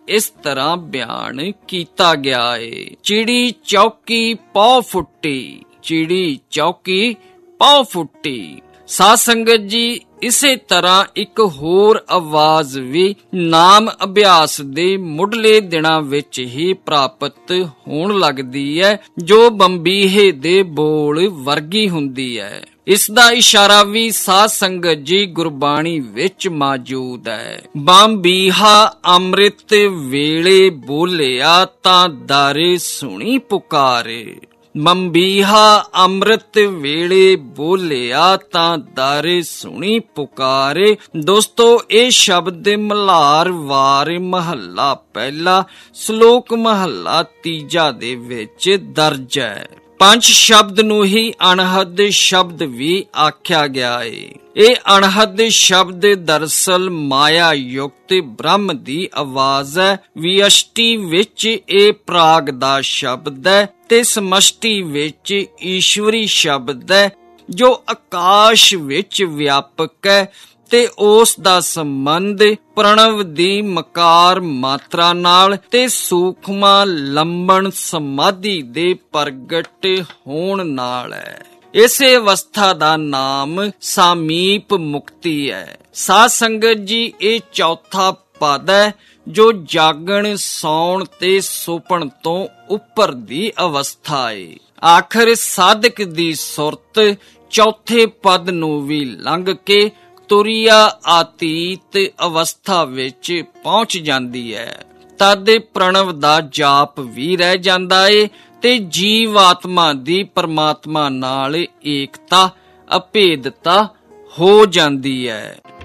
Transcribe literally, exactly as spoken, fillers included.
ਇਸ ਤਰ੍ਹਾਂ ਬਿਆਨ ਕੀਤਾ ਗਿਆ ਏ। ਚਿੜੀ ਚੌਕੀ ਪੌ ਫੁੱਟੀ, ਚਿੜੀ ਚੌਕੀ ਪੌ ਫੁੱਟੀ। ਸਾਧ ਸੰਗਤ ਜੀ, ਇਸੇ ਤਰ੍ਹਾਂ ਇੱਕ ਹੋਰ ਆਵਾਜ਼ ਵੀ ਨਾਮ ਅਭਿਆਸ ਦੇ ਮੁੱਢਲੇ ਦਿਨਾਂ ਵਿੱਚ ਹੀ ਪ੍ਰਾਪਤ ਹੋਣ ਲੱਗਦੀ ਹੈ, ਜੋ ਬੰਬੀਹੇ ਦੇ ਬੋਲ ਵਰਗੀ ਹੁੰਦੀ ਹੈ। ਇਸ ਦਾ ਇਸ਼ਾਰਾ ਵੀ ਸਾਧ ਸੰਗਤ ਜੀ ਗੁਰਬਾਣੀ ਵਿੱਚ ਮੌਜੂਦ ਹੈ। ਬੰਬੀਹਾ ਅੰਮ੍ਰਿਤ ਵੇਲੇ ਬੋਲਿਆ ਤਾਂ ਦਾਰੇ ਸੁਣੀ ਪੁਕਾਰੇ। ਬੰਬੀਹਾ ਅੰਮ੍ਰਿਤ ਵੇਲੇ ਬੋਲਿਆ ਤਾਂ ਦਾਰੇ ਸੁਣੀ ਪੁਕਾਰੇ। ਦੋਸਤੋ, ਇਹ ਸ਼ਬਦ ਮਲ੍ਹਾਰ ਵਾਰ ਮਹੱਲਾ ਪਹਿਲਾ ਸ਼ਲੋਕ ਮਹੱਲਾ ਤੀਜਾ ਦੇ ਵਿੱਚ ਦਰਜ ਹੈ। ਪੰਜ ਸ਼ਬਦ ਨੂੰ ਹੀ ਅਣਹਦ ਸ਼ਬਦ ਵੀ ਆਖਿਆ ਗਿਆ ਏ। ਇਹ ਅਣਹਦ ਸ਼ਬਦ ਦਰਅਸਲ ਮਾਇਆ ਯੁਕਤ ਬ੍ਰਹਮ ਦੀ ਆਵਾਜ਼ ਹੈ। ਵਿਅਸ਼ਟੀ ਵਿੱਚ ਇਹ ਪ੍ਰਾਗ ਦਾ ਸ਼ਬਦ ਹੈ ਤੇ ਸਮਸ਼ਟੀ ਵਿੱਚ ਈਸ਼ਵਰੀ ਸ਼ਬਦ ਹੈ, ਜੋ ਆਕਾਸ਼ ਵਿੱਚ ਵਿਆਪਕ ਹੈ ਤੇ ਉਸ ਦਾ ਸੰਬੰਧ ਪ੍ਰਣਵ ਦੀ ਮਕਾਰ ਮਾਤਰਾ ਨਾਲ ਤੇ ਸੂਖਮਾ ਲੰਬਣ ਸਮਾਧੀ ਦੇ ਪ੍ਰਗਟ ਹੋਣ ਨਾਲ ਹੈ। ਇਸੇ ਅਵਸਥਾ ਦਾ ਨਾਮ ਸਾਮੀਪ ਮੁਕਤੀ ਹੈ। ਸਾਧ ਸੰਗਤ ਜੀ, ਇਹ ਚੌਥਾ ਪਦ ਹੈ ਜੋ ਜਾਗਣ, ਸੌਣ ਤੇ ਸੁਪਨ ਤੋਂ ਉੱਪਰ ਦੀ ਅਵਸਥਾ ਹੈ। ਆਖਰ ਸਾਧਕ ਦੀ ਸੁਰਤ ਚੌਥੇ ਪਦ ਨੂੰ ਵੀ ਲੰਘ ਕੇ ਤੁਰਿਆ ਆਤੀਤ ਅਵਸਥਾ ਵਿੱਚ ਪਹੁੰਚ ਜਾਂਦੀ ਹੈ। ਤਦ ਪ੍ਰਣਵ ਦਾ ਜਾਪ ਵੀ ਰਹਿ ਜਾਂਦਾ ਏ ਤੇ ਜੀਵ ਆਤਮਾ ਦੀ ਪਰਮਾਤਮਾ ਨਾਲ ਏਕਤਾ, ਅਭੇਦਤਾ ਹੋ ਜਾਂਦੀ ਹੈ।